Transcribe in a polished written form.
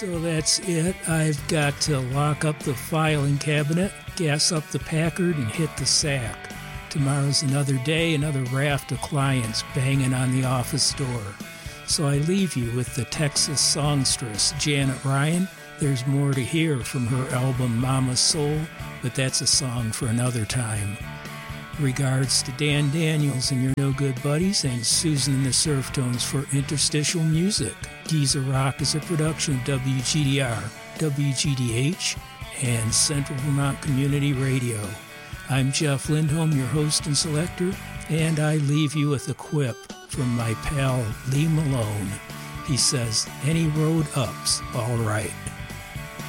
So that's it. I've got to lock up the filing cabinet, gas up the Packard, and hit the sack. Tomorrow's another day, another raft of clients banging on the office door. So I leave you with the Texas songstress Janet Ryan. There's more to hear from her album Mama Soul, but that's a song for another time. Regards to Dan Daniels and your no good buddies, and Susan and the Surf Tones for interstitial music. Giza Rock is a production of WGDR, WGDH, and Central Vermont Community Radio. I'm Jeff Lindholm, your host and selector, and I leave you with a quip from my pal Lee Malone. He says, any road up's all right.